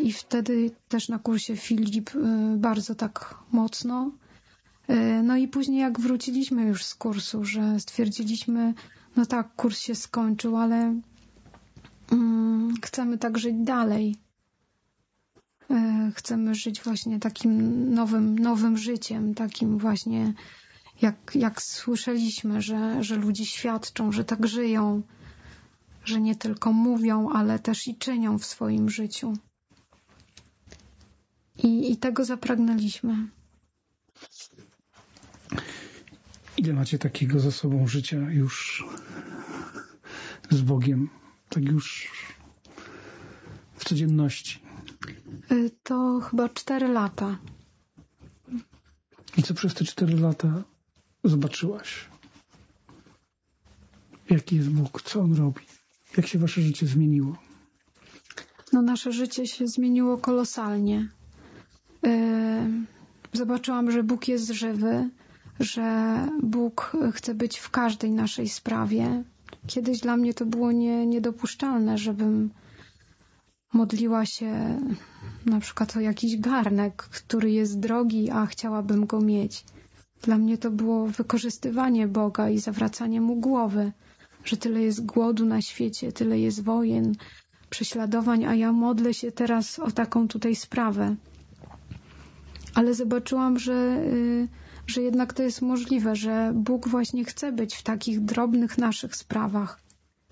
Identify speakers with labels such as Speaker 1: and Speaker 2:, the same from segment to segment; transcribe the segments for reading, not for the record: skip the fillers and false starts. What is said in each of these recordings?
Speaker 1: I wtedy też na kursie Filip bardzo tak mocno. No i później jak wróciliśmy już z kursu, że stwierdziliśmy, no tak, kurs się skończył, ale chcemy tak żyć dalej. Chcemy żyć właśnie takim nowym życiem, takim właśnie jak słyszeliśmy, że ludzie świadczą, że tak żyją, że nie tylko mówią, ale też i czynią w swoim życiu. I tego zapragnęliśmy.
Speaker 2: Ile macie takiego za sobą życia już z Bogiem, tak już w codzienności?
Speaker 1: To chyba 4 lata.
Speaker 2: I co przez te 4 lata zobaczyłaś? Jaki jest Bóg? Co On robi? Jak się wasze życie zmieniło?
Speaker 1: No nasze życie się zmieniło kolosalnie. Zobaczyłam, że Bóg jest żywy, że Bóg chce być w każdej naszej sprawie. Kiedyś dla mnie to było niedopuszczalne, żebym modliła się na przykład o jakiś garnek, który jest drogi, a chciałabym go mieć. Dla mnie to było wykorzystywanie Boga i zawracanie Mu głowy, że tyle jest głodu na świecie, tyle jest wojen, prześladowań, a ja modlę się teraz o taką tutaj sprawę. Ale zobaczyłam, że jednak to jest możliwe, że Bóg właśnie chce być w takich drobnych naszych sprawach.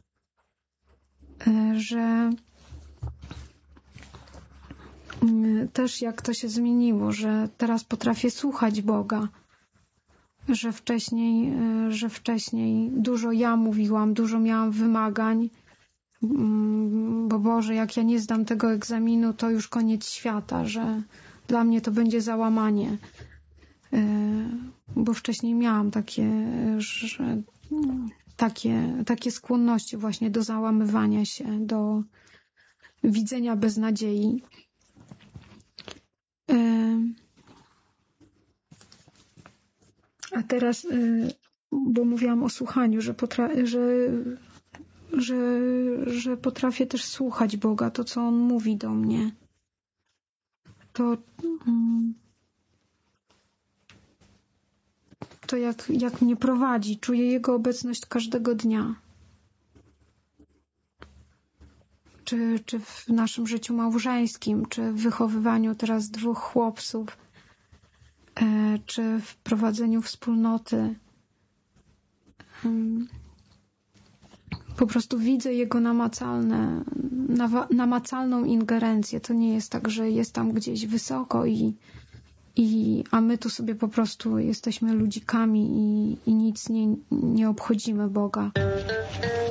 Speaker 1: Że też jak to się zmieniło, że teraz potrafię słuchać Boga, że wcześniej dużo ja mówiłam, dużo miałam wymagań, bo Boże, jak ja nie zdam tego egzaminu, to już koniec świata, że dla mnie to będzie załamanie. Bo wcześniej miałam takie skłonności właśnie do załamywania się, do widzenia beznadziei. A teraz, bo mówiłam o słuchaniu, że potrafię też słuchać Boga, to co On mówi do mnie. To jak mnie prowadzi, czuję Jego obecność każdego dnia. Czy w naszym życiu małżeńskim, czy w wychowywaniu teraz 2 chłopców, czy w prowadzeniu wspólnoty. Po prostu widzę Jego namacalną ingerencję. To nie jest tak, że jest tam gdzieś wysoko a my tu sobie po prostu jesteśmy ludzikami i nic nie obchodzimy Boga.